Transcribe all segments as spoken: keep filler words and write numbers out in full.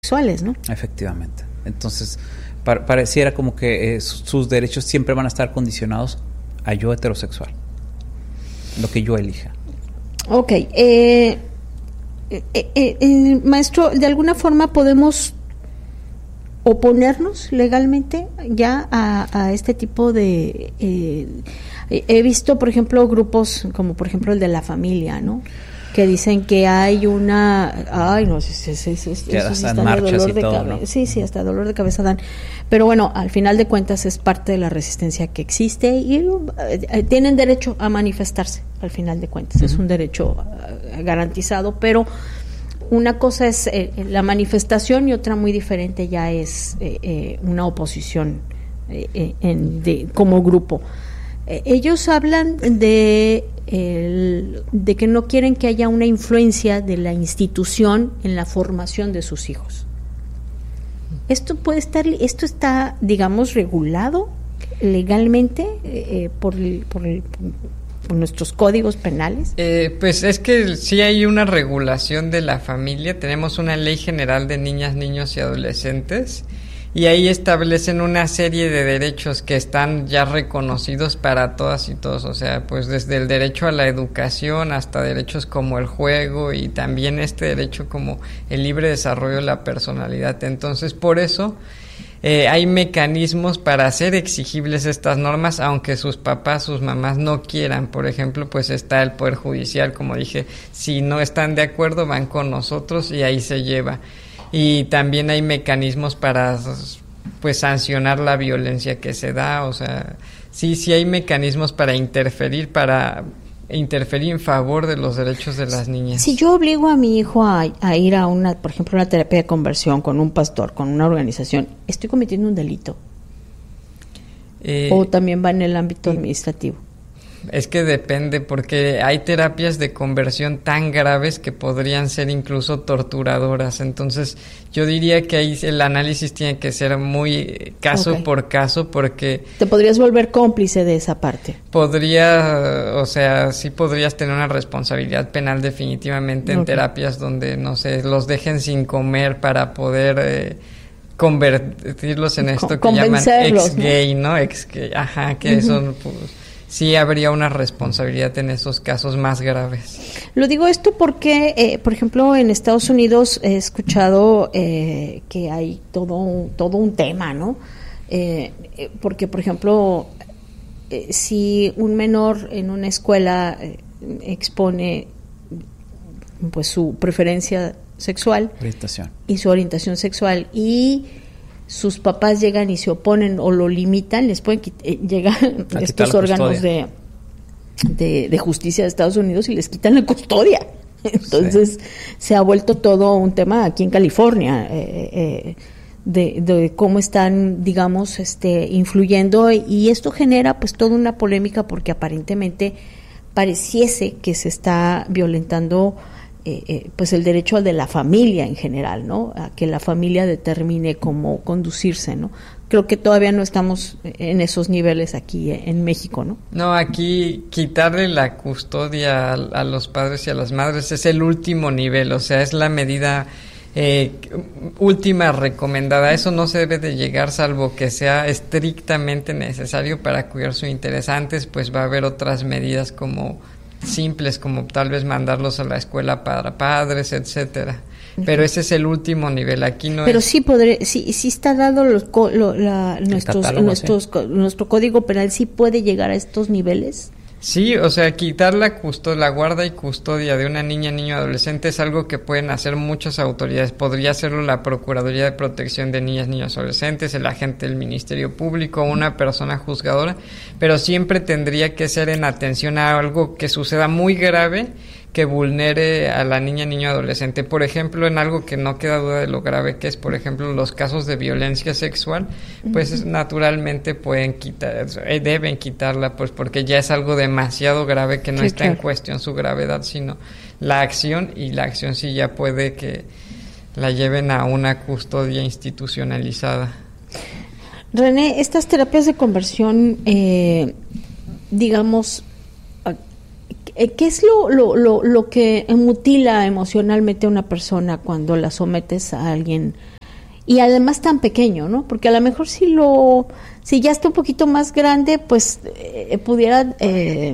sexuales, ¿no? Efectivamente. Entonces, pa- pareciera como que eh, sus, sus derechos siempre van a estar condicionados a yo heterosexual, lo que yo elija. Ok. Eh, eh, eh, eh, maestro, ¿de alguna forma podemos oponernos legalmente ya a, a este tipo de... Eh, he visto, por ejemplo, grupos como, por ejemplo, el de la familia, ¿no?, que dicen que hay una... Ay, no, sí, sí, sí, sí, Ya eso sí hasta están de marchas dolor y de todo, cabeza. ¿no? Sí, sí, hasta dolor de cabeza dan. Pero bueno, al final de cuentas es parte de la resistencia que existe y eh, tienen derecho a manifestarse, al final de cuentas. Uh-huh. Es un derecho uh, garantizado, pero una cosa es eh, la manifestación y otra muy diferente ya es eh, eh, una oposición eh, en, de, como grupo. Eh, ellos hablan de, el, de que no quieren que haya una influencia de la institución en la formación de sus hijos. Esto puede estar, esto está, digamos, regulado legalmente eh, por, el, por, el, por nuestros códigos penales. Eh, pues es que sí hay una regulación de la familia. Tenemos una ley general de niñas, niños y adolescentes. Y ahí establecen una serie de derechos que están ya reconocidos para todas y todos, o sea, pues desde el derecho a la educación hasta derechos como el juego y también este derecho como el libre desarrollo de la personalidad. Entonces, por eso eh, hay mecanismos para hacer exigibles estas normas, aunque sus papás, sus mamás no quieran. Por ejemplo, pues está el Poder Judicial, como dije, si no están de acuerdo van con nosotros y ahí se lleva. Y también hay mecanismos para pues sancionar la violencia que se da, o sea, sí, sí hay mecanismos para interferir, para interferir en favor de los derechos de las niñas. Si yo obligo a mi hijo a, a ir a una, por ejemplo, una terapia de conversión con un pastor, con una organización, ¿estoy cometiendo un delito? Eh, ¿O también va en el ámbito administrativo? Es que depende, porque hay terapias de conversión tan graves que podrían ser incluso torturadoras. Entonces, yo diría que ahí el análisis tiene que ser muy caso okay. por caso, porque... ¿Te podrías volver cómplice de esa parte? Podría, o sea, sí podrías tener una responsabilidad penal definitivamente en okay. terapias donde, no sé, los dejen sin comer para poder... Eh, convertirlos en esto que llaman ex-gay, ¿no? ¿no? Ex-gay, ajá, que uh-huh. son... Pues, sí habría una responsabilidad en esos casos más graves. Lo digo esto porque, eh, por ejemplo, en Estados Unidos he escuchado eh, que hay todo un, todo un tema, ¿no? Eh, porque, por ejemplo, eh, si un menor en una escuela eh, expone pues su preferencia sexual orientación. y su orientación sexual y sus papás llegan y se oponen o lo limitan, les pueden quit- eh, llegar a estos órganos de, de, de justicia de Estados Unidos y les quitan la custodia. Entonces sí. se ha vuelto todo un tema aquí en California eh, eh, de, de cómo están, digamos, este, influyendo, y esto genera pues toda una polémica porque aparentemente pareciese que se está violentando Eh, eh, pues el derecho de la familia en general, ¿no? A que la familia determine cómo conducirse, ¿no? Creo que todavía no estamos en esos niveles aquí en México, ¿no? No, aquí quitarle la custodia a, a los padres y a las madres es el último nivel, o sea, es la medida eh, última recomendada. Eso no se debe de llegar salvo que sea estrictamente necesario para cuidar su interés. Antes, pues va a haber otras medidas como simples, como tal vez mandarlos a la escuela para padres, etcétera. Pero ese es el último nivel. Aquí no. Pero es... sí podré, sí, sí está dado los, lo, la, nuestros, catálogo, nuestros, sí. nuestro código penal sí puede llegar a estos niveles. Sí, o sea, quitar la custodia, la guarda y custodia de una niña, niño, adolescente es algo que pueden hacer muchas autoridades. Podría hacerlo la Procuraduría de Protección de Niñas, Niños, Adolescentes, el agente del Ministerio Público, una persona juzgadora, pero siempre tendría que ser en atención a algo que suceda muy grave que vulnere a la niña, niño, adolescente. Por ejemplo, en algo que no queda duda de lo grave que es, por ejemplo, los casos de violencia sexual, pues uh-huh. naturalmente pueden quitar, eh, deben quitarla, pues porque ya es algo demasiado grave que no sí, está claro. en cuestión su gravedad, sino la acción, y la acción sí ya puede que la lleven a una custodia institucionalizada. René, estas terapias de conversión, eh, digamos, ¿qué es lo, lo, lo, lo que mutila emocionalmente a una persona cuando la sometes a alguien y además tan pequeño, ¿no? Porque a lo mejor si lo, si ya está un poquito más grande, pues eh, pudiera eh,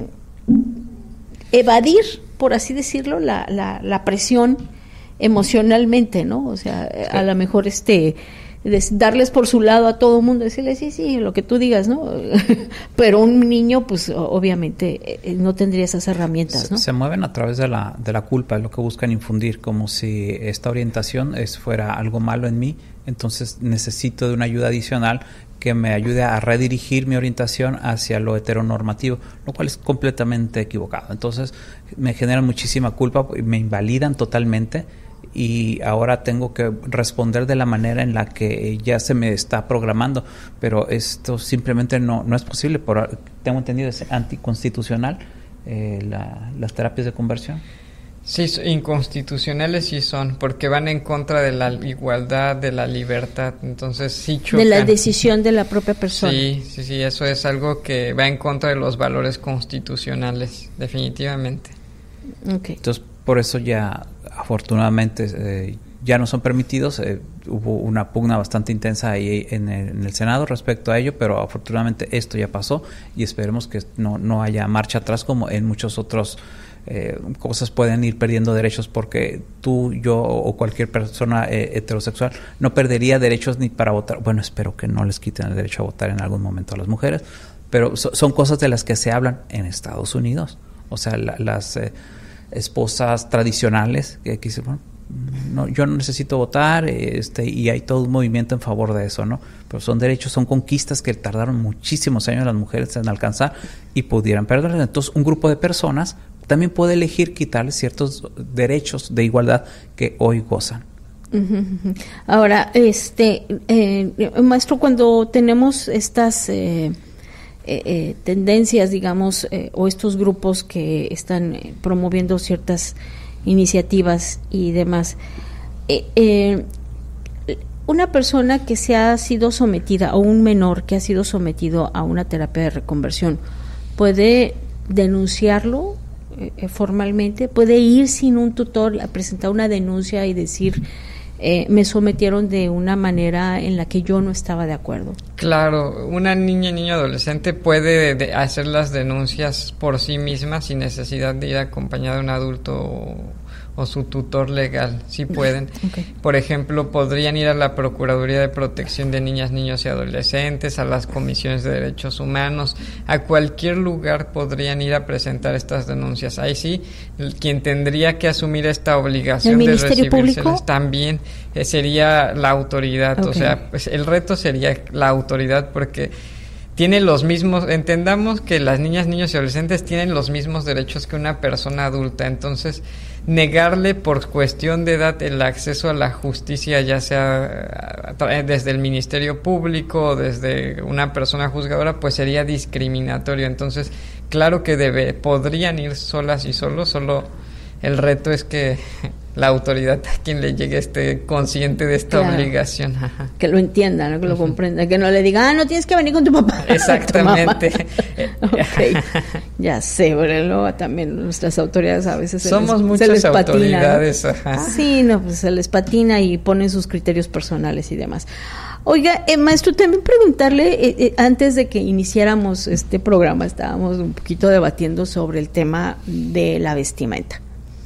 evadir, por así decirlo, la, la, la presión emocionalmente, ¿no? O sea, sí. a lo mejor este darles por su lado a todo el mundo, decirles sí, sí, lo que tú digas, ¿no? Pero un niño, pues obviamente no tendría esas herramientas, ¿no? Se, se mueven a través de la, de la culpa, es lo que buscan infundir, como si esta orientación es, fuera algo malo en mí, entonces necesito de una ayuda adicional que me ayude a redirigir mi orientación hacia lo heteronormativo, lo cual es completamente equivocado. Entonces me generan muchísima culpa, me invalidan totalmente, y ahora tengo que responder de la manera en la que ya se me está programando, pero esto simplemente no, no es posible, por, tengo entendido es anticonstitucional eh, la, las terapias de conversión. Sí, inconstitucionales sí son, porque van en contra de la igualdad, de la libertad, entonces sí chocan. De la decisión de la propia persona. Sí, sí, sí, eso es algo que va en contra de los valores constitucionales, definitivamente. Okay. Entonces, por eso ya, afortunadamente, eh, ya no son permitidos. Eh, hubo una pugna bastante intensa ahí en el, en el Senado respecto a ello, pero afortunadamente esto ya pasó y esperemos que no, no haya marcha atrás como en muchos otros eh, cosas pueden ir perdiendo derechos, porque tú, yo o cualquier persona eh, heterosexual no perdería derechos ni para votar. Bueno, espero que no les quiten el derecho a votar en algún momento a las mujeres, pero so, son cosas de las que se hablan en Estados Unidos. O sea, la, las eh, esposas tradicionales que, que dicen, bueno, no, yo no necesito votar, este, y hay todo un movimiento en favor de eso, ¿no? Pero son derechos, son conquistas que tardaron muchísimos años las mujeres en alcanzar y pudieran perderlas. Entonces, un grupo de personas también puede elegir quitarles ciertos derechos de igualdad que hoy gozan. Ahora, este, eh, maestro, cuando tenemos estas eh, eh, eh, tendencias, digamos, eh, o estos grupos que están eh, promoviendo ciertas iniciativas y demás, eh, eh, una persona que se ha sido sometida, o un menor que ha sido sometido a una terapia de reconversión, ¿puede denunciarlo eh, formalmente? ¿Puede ir sin un tutor a presentar una denuncia y decir, eh, me sometieron de una manera en la que yo no estaba de acuerdo? Claro, una niña, niño, adolescente puede de hacer las denuncias por sí misma sin necesidad de ir acompañada de un adulto o, o su tutor legal, sí pueden. Okay. Por ejemplo, podrían ir a la Procuraduría de Protección de Niñas, Niños y Adolescentes, a las comisiones de derechos humanos, a cualquier lugar podrían ir a presentar estas denuncias. Ahí sí, quien tendría que asumir esta obligación de recibírselas también eh, sería la autoridad. Okay. O sea, pues el reto sería la autoridad, porque tiene los mismos, entendamos que las niñas, niños y adolescentes tienen los mismos derechos que una persona adulta, entonces negarle por cuestión de edad el acceso a la justicia, ya sea desde el Ministerio Público o desde una persona juzgadora, pues sería discriminatorio. Entonces, claro que debe, podrían ir solas y solos, solo el reto es que la autoridad a quien le llegue esté consciente de esta claro, obligación. Ajá. Que lo entienda, ¿no? Que lo uh-huh. comprenda, que no le diga, ah, no tienes que venir con tu papá. Exactamente. Okay. Ya sé, pero luego también nuestras autoridades a veces somos se les, muchas se les autoridades. Patina, ¿no? Sí, no, pues se les patina y ponen sus criterios personales y demás. Oiga, eh, maestro, también preguntarle, eh, eh, antes de que iniciáramos este programa, estábamos un poquito debatiendo sobre el tema de la vestimenta.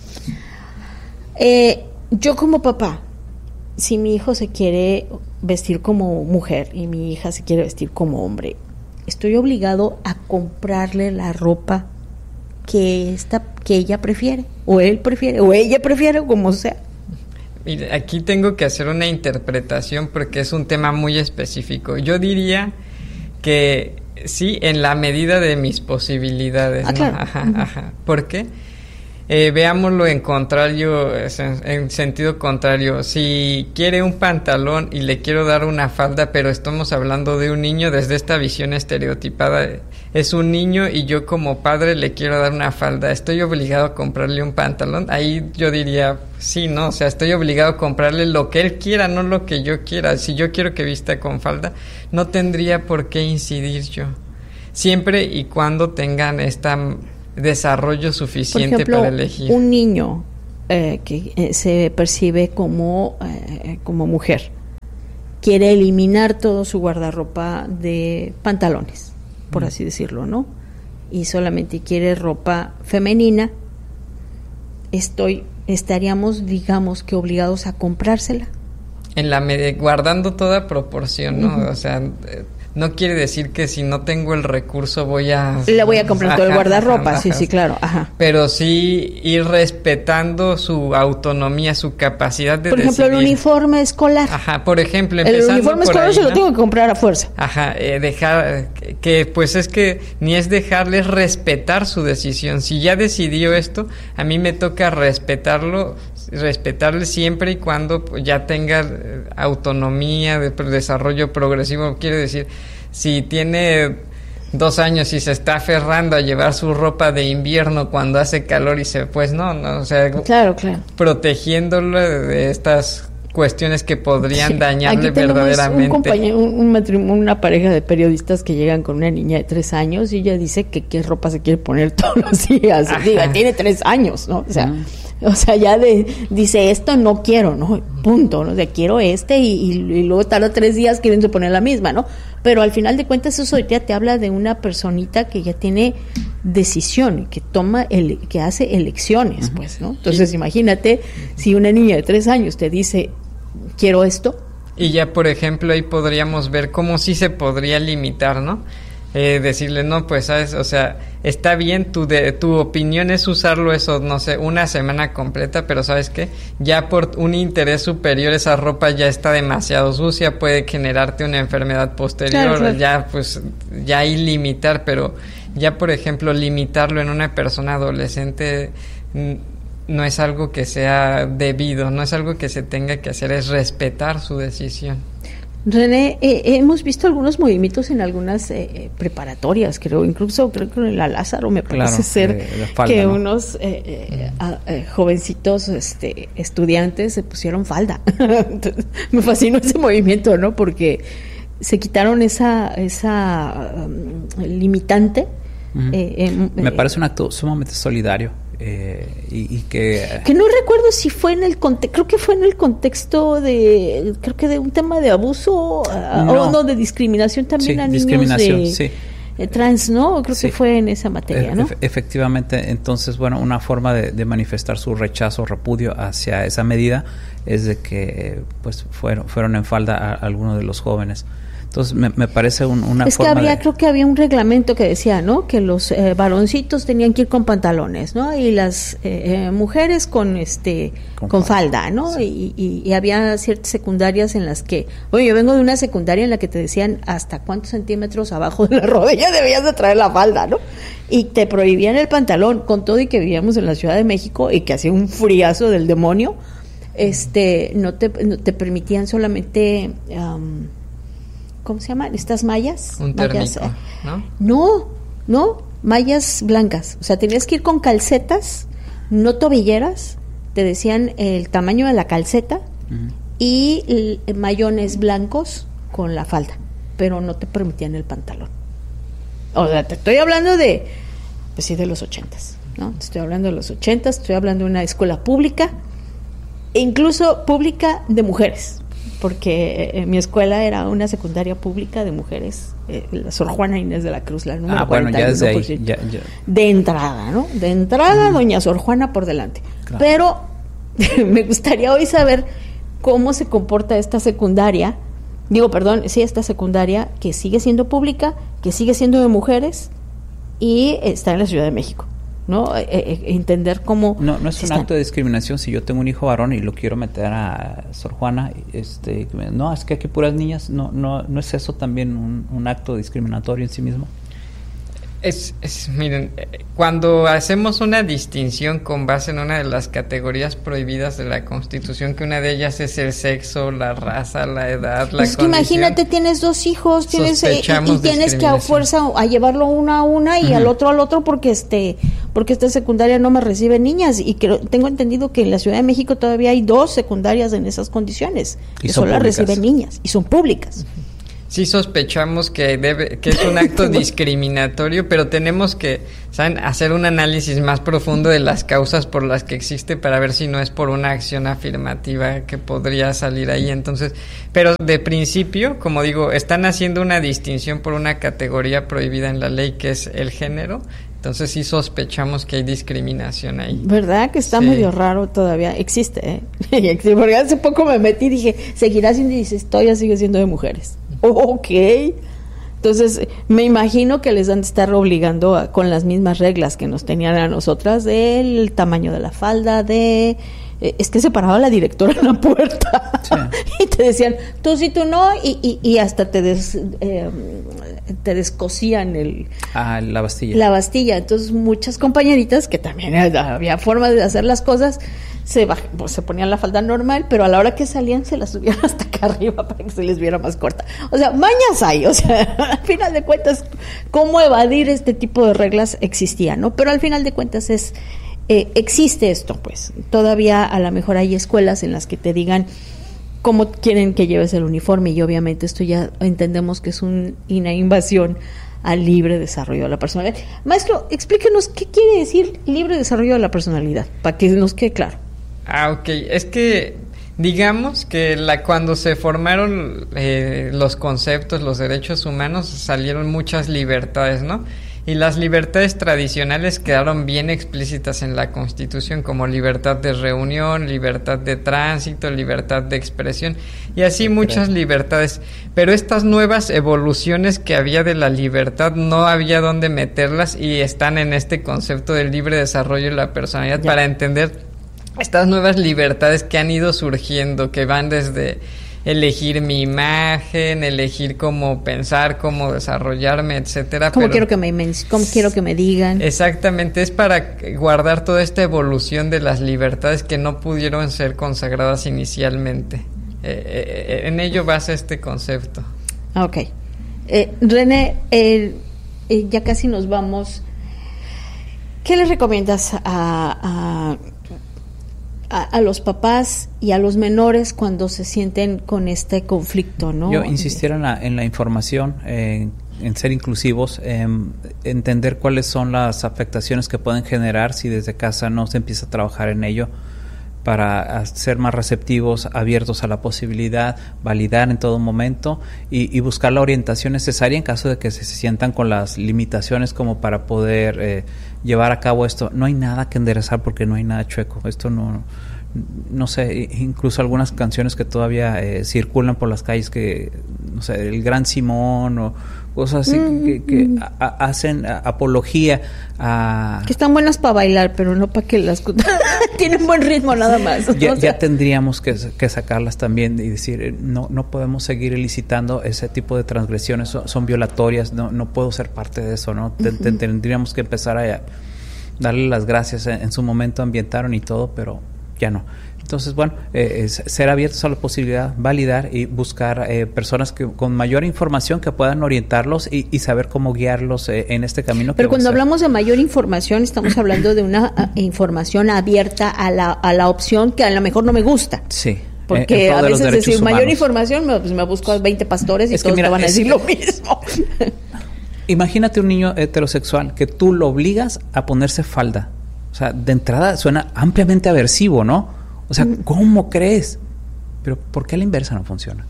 Eh, yo como papá, si mi hijo se quiere vestir como mujer y mi hija se quiere vestir como hombre, ¿estoy obligado a comprarle la ropa que esta, que ella prefiere, o él prefiere, o ella prefiere, o como sea? Mire, aquí tengo que hacer una interpretación porque es un tema muy específico. Yo diría que sí, en la medida de mis posibilidades. Ah, claro. ¿No? Ajá, uh-huh. ajá. ¿Por qué? Eh, veámoslo en contrario, en sentido contrario. Si quiere un pantalón y le quiero dar una falda, pero estamos hablando de un niño desde esta visión estereotipada, es un niño y yo como padre le quiero dar una falda, ¿estoy obligado a comprarle un pantalón? Ahí yo diría, sí, no, o sea, estoy obligado a comprarle lo que él quiera, no lo que yo quiera. Si yo quiero que vista con falda, no tendría por qué incidir yo, siempre y cuando tengan esta desarrollo suficiente. Por ejemplo, para elegir. Un niño eh, que eh, se percibe como, eh, como mujer quiere eliminar todo su guardarropa de pantalones, por mm. así decirlo, ¿no? Y solamente quiere ropa femenina, estoy estaríamos, digamos, que obligados a comprársela. En la med- guardando toda proporción, ¿no? Uh-huh. O sea, no quiere decir que si no tengo el recurso voy a... Le voy a comprar ajá, todo el guardarropa, ajá, sí, ajá. sí, claro. Ajá. Pero sí ir respetando su autonomía, su capacidad de Por ejemplo, decidir. El uniforme escolar. Ajá, por ejemplo, empezando El uniforme escolar ahí, se ¿no? lo tengo que comprar a fuerza. Ajá, eh, dejar... Que, que pues es que ni es dejarles respetar su decisión. Si ya decidió esto, a mí me toca respetarlo, respetarle siempre y cuando pues, ya tenga autonomía, de desarrollo progresivo, quiere decir... Si tiene dos años y se está aferrando a llevar su ropa de invierno cuando hace calor y se... Pues no, no, o sea... Claro, claro. Protegiéndolo de estas cuestiones que podrían sí, dañarle aquí verdaderamente. Un compañero, un, un matrimonio, una pareja de periodistas que llegan con una niña de tres años y ella dice que qué ropa se quiere poner todos los días. Ajá. Diga, tiene tres años, ¿no? O sea... Mm. O sea, ya de, dice, esto no quiero, ¿no? Punto, ¿no? O sea, quiero este y, y, y luego tarda tres días queriendo poner la misma, ¿no? Pero al final de cuentas eso ya te habla de una personita que ya tiene decisión, que toma, el, que hace elecciones, uh-huh. pues, ¿no? Entonces, sí. imagínate si una niña de tres años te dice, quiero esto. Y ya, por ejemplo, ahí podríamos ver cómo sí se podría limitar, ¿no? Eh, decirle, no, pues, ¿sabes? O sea, está bien, tu, de, tu opinión es usarlo eso, no sé, una semana completa, pero ¿sabes qué? Ya por un interés superior esa ropa ya está demasiado sucia, puede generarte una enfermedad posterior, claro, claro. ya, pues, ya hay limitar, pero ya, por ejemplo, limitarlo en una persona adolescente no es algo que sea debido, no es algo que se tenga que hacer, es respetar su decisión. René, eh, hemos visto algunos movimientos en algunas eh, preparatorias, creo, incluso creo que en la Lázaro me parece claro, ser eh, falda, que ¿no? unos eh, eh, a, eh, jovencitos este, estudiantes se pusieron falda. Entonces, me fascinó ese movimiento, ¿no? Porque se quitaron esa esa um, limitante. Uh-huh. eh, eh, me parece un acto sumamente solidario. Eh, y, y que que no recuerdo si fue en el contexto, creo que fue en el contexto de creo que de un tema de abuso no. o no de discriminación también sí, a niños de sí. eh, trans, ¿no? Creo sí. que fue en esa materia, ¿no? E- efectivamente, entonces, bueno, una forma de, de manifestar su rechazo, repudio hacia esa medida es de que pues fueron fueron en falda a, a algunos de los jóvenes. Entonces me, me parece un, una es forma que había, de... creo que había un reglamento que decía, ¿no? Que los eh, varoncitos tenían que ir con pantalones, ¿no? Y las eh, eh, mujeres con este con, con falda, ¿no? Sí. Y, y, y había ciertas secundarias en las que, oye, yo vengo de una secundaria en la que te decían hasta cuántos centímetros abajo de la rodilla debías de traer la falda, ¿no? Y te prohibían el pantalón, con todo y que vivíamos en la Ciudad de México y que hacía un friazo del demonio, este, no te, no te permitían solamente... Um, ¿cómo se llaman? Estas mallas. Un mallas, térmico, ¿no? No, no, mallas blancas. O sea, tenías que ir con calcetas, no tobilleras, te decían el tamaño de la calceta uh-huh. y el, mayones blancos con la falda, pero no te permitían el pantalón. O sea, te estoy hablando de, pues sí, de los ochentas, ¿no? Te estoy hablando de los ochentas, estoy hablando de una escuela pública, e incluso pública de mujeres. Porque eh, mi escuela era una secundaria pública de mujeres, eh, la Sor Juana Inés de la Cruz, la número ah, bueno, ya desde ahí, ya, ya. de entrada, ¿no? De entrada, mm. doña Sor Juana por delante. Claro. Pero me gustaría hoy saber cómo se comporta esta secundaria, digo, perdón, sí, esta secundaria que sigue siendo pública, que sigue siendo de mujeres y está en la Ciudad de México. ¿No? Eh, eh, entender cómo no no es un están. acto de discriminación. Si yo tengo un hijo varón y lo quiero meter a Sor Juana, este no, es que aquí puras niñas, no no no es eso también un, un acto discriminatorio en sí mismo. Es, es, miren, cuando hacemos una distinción con base en una de las categorías prohibidas de la Constitución, que una de ellas es el sexo, la raza, la edad, la pues es que imagínate, tienes dos hijos, tienes eh, y, y tienes que a fuerza a llevarlo uno a una y uh-huh. al otro al otro porque este porque esta secundaria no me recibe niñas y que tengo entendido que en la Ciudad de México todavía hay dos secundarias en esas condiciones y que solo públicas. reciben niñas y son públicas. Uh-huh. sí sospechamos que debe, que es un acto discriminatorio, pero tenemos que, ¿saben?, hacer un análisis más profundo de las causas por las que existe para ver si no es por una acción afirmativa que podría salir ahí. Entonces, pero de principio, como digo, están haciendo una distinción por una categoría prohibida en la ley que es el género. Entonces sí sospechamos que hay discriminación ahí. ¿Verdad? Que está sí. medio raro todavía. Existe, ¿eh? Porque hace poco me metí y dije, ¿seguirá siendo? Y dice, esto sigue siendo de mujeres. Ok. Entonces, me imagino que les han de estar obligando a, con las mismas reglas que nos tenían a nosotras, del tamaño de la falda, de... Eh, es que se paraba la directora en la puerta sí. y te decían, tú sí, tú no, y, y, y hasta te des, eh, te descosían el... Ah, la bastilla. La bastilla. Entonces, muchas compañeritas, que también había forma de hacer las cosas, se, baj- pues, se ponían la falda normal, pero a la hora que salían se la subían hasta acá arriba para que se les viera más corta. O sea, mañas hay, o sea, al final de cuentas, cómo evadir este tipo de reglas existía, ¿no? Pero al final de cuentas es... Eh, existe esto, pues. Todavía a lo mejor hay escuelas en las que te digan cómo quieren que lleves el uniforme, y obviamente esto ya entendemos que es un, una invasión al libre desarrollo de la personalidad. Maestro, explíquenos qué quiere decir libre desarrollo de la personalidad, para que nos quede claro. Ah, ok. Es que digamos que la cuando se formaron eh, los conceptos, los derechos humanos, salieron muchas libertades, ¿no? Y las libertades tradicionales quedaron bien explícitas en la Constitución, como libertad de reunión, libertad de tránsito, libertad de expresión, y así muchas libertades. Pero estas nuevas evoluciones que había de la libertad no había dónde meterlas, y están en este concepto del libre desarrollo de la personalidad ya. Para entender estas nuevas libertades que han ido surgiendo, que van desde elegir mi imagen, elegir cómo pensar, cómo desarrollarme, etcétera. ¿Cómo pero, quiero que me cómo quiero que me digan? Exactamente, es para guardar toda esta evolución de las libertades que no pudieron ser consagradas inicialmente. Eh, eh, en ello basa este concepto. Ok. Eh, René, eh, eh, ya casi nos vamos. ¿Qué les recomiendas a, a A, a los papás y a los menores cuando se sienten con este conflicto, ¿no? Yo insistiera en la, en la información, eh, en ser inclusivos, eh, entender cuáles son las afectaciones que pueden generar si desde casa no se empieza a trabajar en ello, para ser más receptivos, abiertos a la posibilidad, validar en todo momento y, y buscar la orientación necesaria en caso de que se, se sientan con las limitaciones como para poder eh, llevar a cabo esto. No hay nada que enderezar porque no hay nada chueco. Esto no, no sé, incluso algunas canciones que todavía eh, circulan por las calles, que, no sé, el Gran Simón o cosas así mm, que, que mm. a, a, hacen a, apología a... Que están buenas para bailar, pero no para que las... Tienen buen ritmo nada más. Ya, ya tendríamos que, que sacarlas también y decir, no no podemos seguir ilicitando ese tipo de transgresiones, son, son violatorias, no no puedo ser parte de eso, ¿no? Uh-huh. T- tendríamos que empezar a darle las gracias, en, en su momento ambientaron y todo, pero ya no. Entonces, bueno, eh, es ser abiertos a la posibilidad, validar y buscar eh, personas que con mayor información que puedan orientarlos y, y saber cómo guiarlos eh, en este camino. Pero cuando hablamos de mayor información, estamos hablando de una uh, información abierta a la, a la opción que a lo mejor no me gusta. Sí. Porque en, en a veces decir humanos. Mayor información, me, pues me busco a veinte pastores y es todos mira, te van a decir lo mismo. Imagínate un niño heterosexual que tú lo obligas a ponerse falda. O sea, de entrada suena ampliamente aversivo, ¿no? O sea, ¿cómo crees? Pero ¿por qué a la inversa no funciona?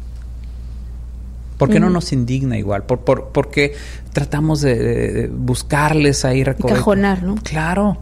¿Por qué mm. no nos indigna igual? ¿Por, por, por qué tratamos de, de buscarles ahí recoger? Cajonar, ¿no? Claro.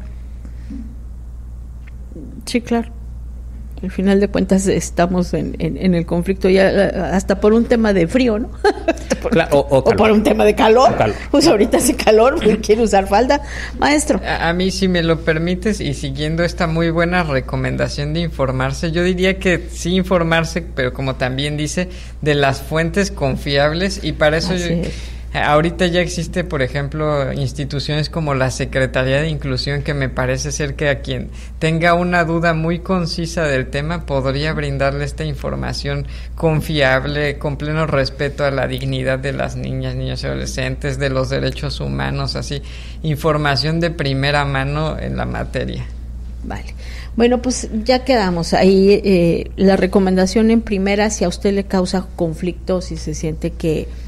Sí, claro. Al final de cuentas estamos en, en, en el conflicto ya hasta por un tema de frío, ¿no? por, claro, o, o, o por un tema de calor. calor. Pues ahorita hace calor, quiere usar falda. Maestro. A, a mí, si me lo permites, y siguiendo esta muy buena recomendación de informarse, yo diría que sí informarse, pero como también dice, de las fuentes confiables, y para eso... Yo, ahorita ya existe, por ejemplo, instituciones como la Secretaría de Inclusión, que me parece ser que a quien tenga una duda muy concisa del tema podría brindarle esta información confiable, con pleno respeto a la dignidad de las niñas, niños y adolescentes, de los derechos humanos, así, información de primera mano en la materia. Vale. Bueno, pues ya quedamos ahí. Eh, la recomendación en primera, si a usted le causa conflicto, si se siente que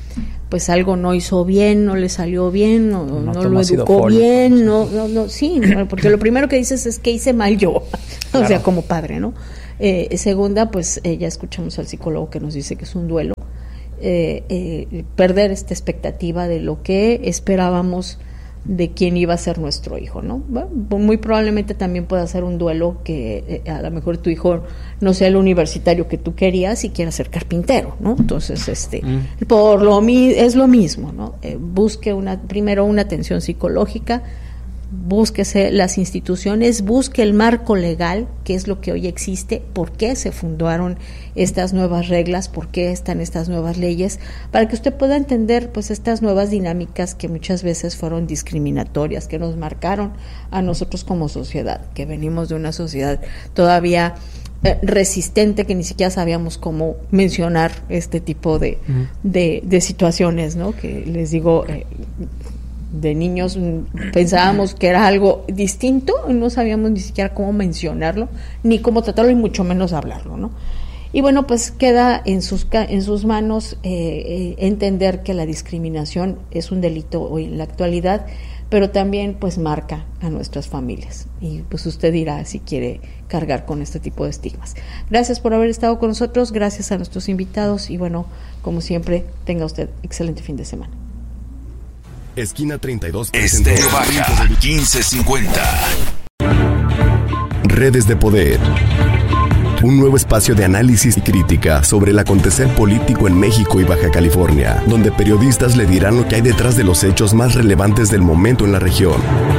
pues algo no hizo bien, no le salió bien, no, no, no lo educó bien, no, no, no, sí, porque lo primero que dices es que hice mal yo, claro. O sea, como padre, ¿no? Eh, segunda, pues eh, ya escuchamos al psicólogo que nos dice que es un duelo, eh, eh, perder esta expectativa de lo que esperábamos de quién iba a ser nuestro hijo, ¿no? Bueno, muy probablemente también pueda ser un duelo que eh, a lo mejor tu hijo no sea el universitario que tú querías y quiera ser carpintero, ¿no? Entonces, este, mm. por lo mi- es lo mismo, ¿no? Eh, busque una, primero una atención psicológica, búsquese las instituciones, busque el marco legal, que es lo que hoy existe, por qué se fundaron estas nuevas reglas, por qué están estas nuevas leyes, para que usted pueda entender pues estas nuevas dinámicas que muchas veces fueron discriminatorias, que nos marcaron a nosotros como sociedad, que venimos de una sociedad todavía eh, resistente, que ni siquiera sabíamos cómo mencionar este tipo de, uh-huh. de, de situaciones, ¿no? Que les digo, eh, de niños pensábamos que era algo distinto y no sabíamos ni siquiera cómo mencionarlo, ni cómo tratarlo y mucho menos hablarlo, ¿no? Y bueno, pues queda en sus en sus manos eh, eh, entender que la discriminación es un delito hoy en la actualidad, pero también pues marca a nuestras familias y pues usted dirá si quiere cargar con este tipo de estigmas. Gracias por haber estado con nosotros, gracias a nuestros invitados y bueno, como siempre, tenga usted excelente fin de semana. Esquina treinta y dos. Estéreo Baja, quince cincuenta. Redes de Poder. Un nuevo espacio de análisis y crítica sobre el acontecer político en México y Baja California, donde periodistas le dirán lo que hay detrás de los hechos más relevantes del momento en la región.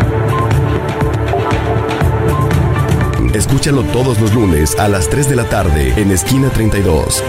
Escúchalo todos los lunes a las tres de la tarde en Esquina treinta y dos.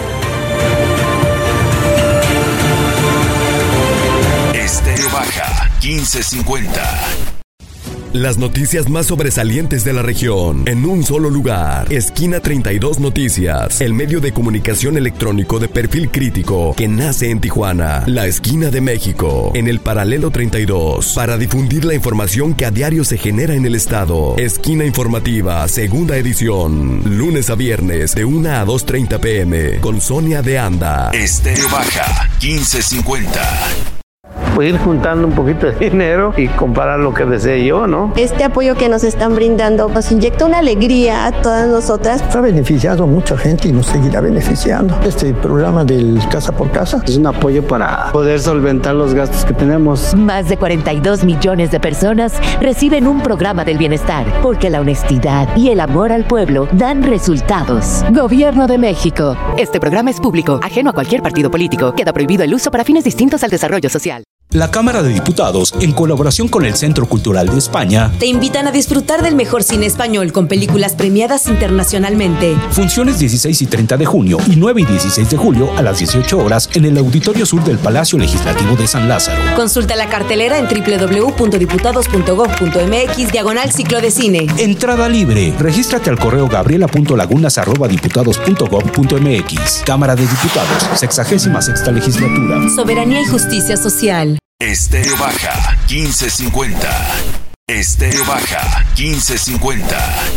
Estéreo Baja, quince cincuenta. Las noticias más sobresalientes de la región en un solo lugar. Esquina treinta y dos Noticias, el medio de comunicación electrónico de perfil crítico que nace en Tijuana, la esquina de México, en el paralelo treinta y dos, para difundir la información que a diario se genera en el estado. Esquina Informativa, segunda edición, lunes a viernes de una a dos treinta pm, con Sonia de Anda. Estéreo Baja, quince cincuenta. Pues ir juntando un poquito de dinero y comprar lo que desee yo, ¿no? Este apoyo que nos están brindando nos inyecta una alegría a todas nosotras. Ha beneficiado a mucha gente y nos seguirá beneficiando. Este programa del Casa por Casa es un apoyo para poder solventar los gastos que tenemos. Más de cuarenta y dos millones de personas reciben un programa del bienestar, porque la honestidad y el amor al pueblo dan resultados. Gobierno de México. Este programa es público, ajeno a cualquier partido político. Queda prohibido el uso para fines distintos al desarrollo social. La Cámara de Diputados, en colaboración con el Centro Cultural de España, te invitan a disfrutar del mejor cine español con películas premiadas internacionalmente. Funciones dieciséis y treinta de junio y nueve y dieciséis de julio a las dieciocho horas en el Auditorio Sur del Palacio Legislativo de San Lázaro. Consulta la cartelera en doble u doble u doble u punto diputados punto gob punto mx diagonal ciclo de cine. Entrada libre. Regístrate al correo gabriela punto lagunas arroba diputados punto gob punto mx. Cámara de Diputados, sexagésima sexta legislatura. Soberanía y justicia social. Estéreo Baja, quince cincuenta. Estéreo Baja, quince cincuenta.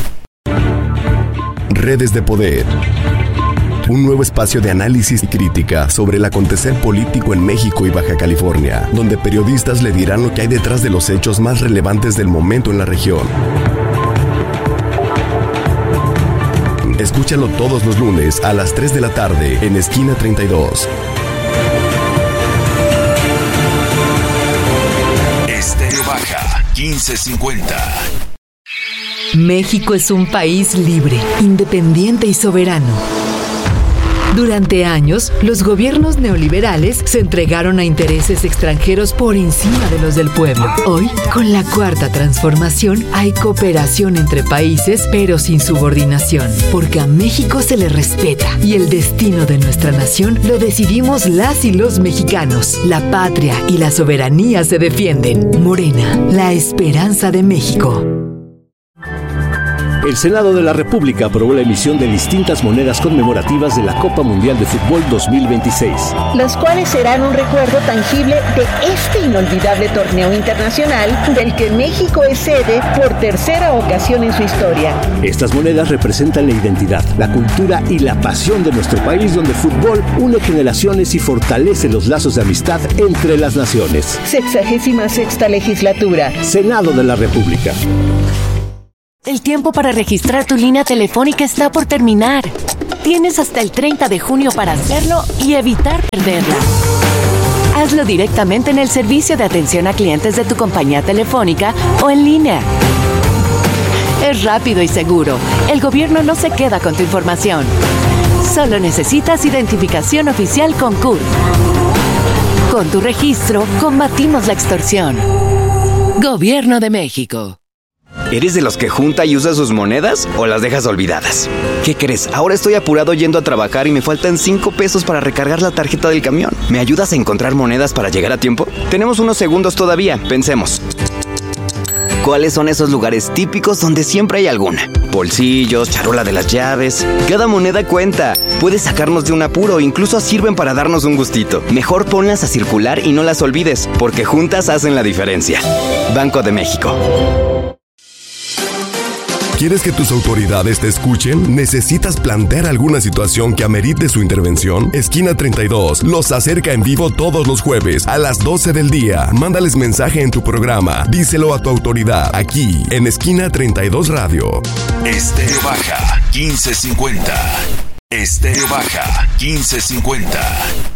Redes de Poder. Un nuevo espacio de análisis y crítica sobre el acontecer político en México y Baja California, donde periodistas le dirán lo que hay detrás de los hechos más relevantes del momento en la región. Escúchalo todos los lunes a las tres de la tarde en Esquina treinta y dos. Estéreo Baja, quince cincuenta. México es un país libre, independiente y soberano. Durante años, los gobiernos neoliberales se entregaron a intereses extranjeros por encima de los del pueblo. Hoy, con la cuarta transformación, hay cooperación entre países, pero sin subordinación, porque a México se le respeta y el destino de nuestra nación lo decidimos las y los mexicanos. La patria y la soberanía se defienden. Morena, la esperanza de México. El Senado de la República aprobó la emisión de distintas monedas conmemorativas de la Copa Mundial de Fútbol dos mil veintiséis. Las cuales serán un recuerdo tangible de este inolvidable torneo internacional del que México es sede por tercera ocasión en su historia. Estas monedas representan la identidad, la cultura y la pasión de nuestro país, donde el fútbol une generaciones y fortalece los lazos de amistad entre las naciones. Sexagésima sexta legislatura. Senado de la República. El tiempo para registrar tu línea telefónica está por terminar. Tienes hasta el treinta de junio para hacerlo y evitar perderla. Hazlo directamente en el servicio de atención a clientes de tu compañía telefónica o en línea. Es rápido y seguro. El gobierno no se queda con tu información. Solo necesitas identificación oficial con C U R. Con tu registro, combatimos la extorsión. Gobierno de México. ¿Eres de los que junta y usa sus monedas o las dejas olvidadas? ¿Qué crees? Ahora estoy apurado yendo a trabajar y me faltan cinco pesos para recargar la tarjeta del camión. ¿Me ayudas a encontrar monedas para llegar a tiempo? Tenemos unos segundos todavía, pensemos. ¿Cuáles son esos lugares típicos donde siempre hay alguna? Bolsillos, charola de las llaves. Cada moneda cuenta. Puede sacarnos de un apuro, incluso sirven para darnos un gustito. Mejor ponlas a circular y no las olvides, porque juntas hacen la diferencia. Banco de México. ¿Quieres que tus autoridades te escuchen? ¿Necesitas plantear alguna situación que amerite su intervención? Esquina treinta y dos los acerca en vivo todos los jueves a las doce del día. Mándales mensaje en tu programa. Díselo a tu autoridad aquí en Esquina treinta y dos Radio. Estéreo Baja quince cincuenta. Estéreo Baja quince cincuenta.